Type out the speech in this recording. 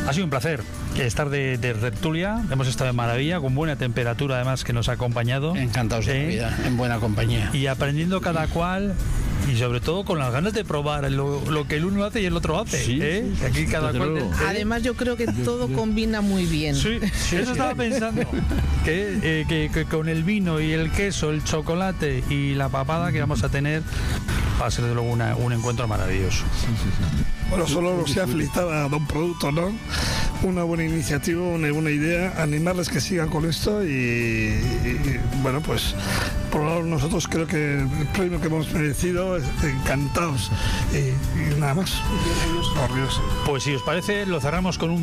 Ha sido un placer estar de tertulia. Hemos estado en maravilla, con buena temperatura además que nos ha acompañado. Encantados de la vida, en buena compañía. Y aprendiendo cada cual, y sobre todo con las ganas de probar lo que el uno hace y el otro hace. Sí, Aquí cada cual. Además yo creo que todo combina muy bien. Sí, eso estaba pensando. Que con el vino y el queso, el chocolate y la papada que vamos a tener, va a ser de luego un encuentro maravilloso. Bueno, solo os felicitar a Don Producto, ¿no? Una buena iniciativa, una buena idea, animarles que sigan con esto y bueno, pues por ahora nosotros creo que el premio que hemos merecido, encantados y nada más. Pues si os parece, lo cerramos con un